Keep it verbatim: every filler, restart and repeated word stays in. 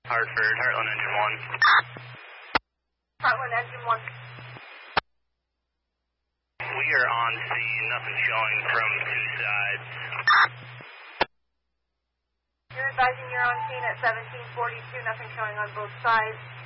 Hartford, Heartland Engine one. Heartland Engine one. We are on scene, nothing showing from two sides. You're advising you're on scene at seventeen forty-two, nothing showing on both sides.